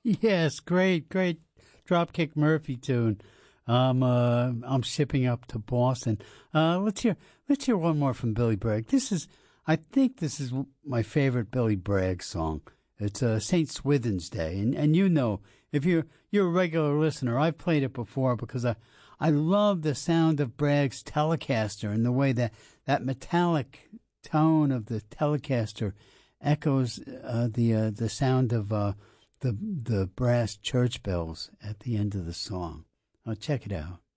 Yes, great Dropkick Murphy tune. I'm shipping up to Boston. Let's hear one more from Billy Bragg. I think this is my favorite Billy Bragg song. It's St. Swithin's Day, and you know, if you're a regular listener, I've played it before because I love the sound of Bragg's Telecaster and the way that metallic tone of the Telecaster echoes the sound of the brass church bells at the end of the song. Check it out.